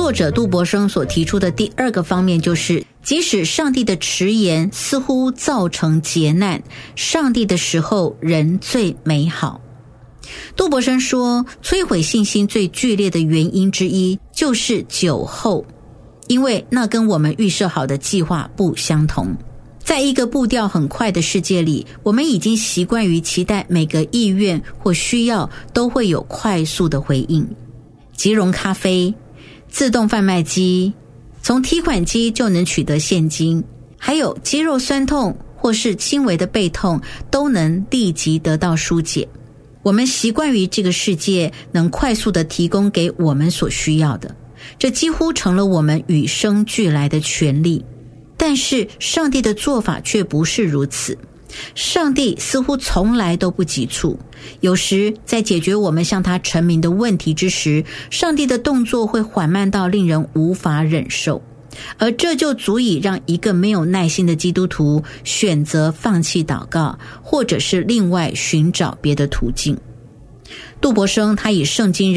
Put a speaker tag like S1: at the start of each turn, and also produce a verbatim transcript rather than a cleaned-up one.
S1: 作者杜柏生所提出的第二个方面就是，即使上帝的迟延似乎造成劫难，上帝的时候仍最美好。杜柏生说，摧毁信心最剧烈的原因之一就是久后，因为那跟我们预设好的计划不相同。在一个步调很快的世界里，我们已经习惯于期待每个意愿或需要都会有快速的回应。即溶咖啡、自动贩卖机，从提款机就能取得现金，还有肌肉酸痛或是轻微的背痛都能立即得到疏解。我们习惯于这个世界能快速地提供给我们所需要的，这几乎成了我们与生俱来的权利。但是上帝的做法却不是如此，上帝似乎从来都不急促，有时在解决我们向他陈明的问题之时，上帝的动作会缓慢到令人无法忍受，而这就足以让一个没有耐心的基督徒选择放弃祷告，或者是另外寻找别的途径。杜柏生他以圣经